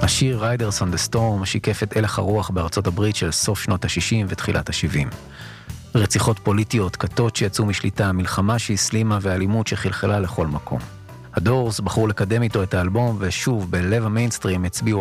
השיר Riders on the Storm משיקף את הלך הרוח בארצות הברית של סוף שנות ה-60 ותחילת ה-70. רציחות פוליטיות, קטות שיצאו משליטה, מלחמה שהסלימה ואלימות שחלחלה לכל מקום. הדורס בחרו לקדם איתו את האלבום, ושוב בלב המיינסטרים הצביעו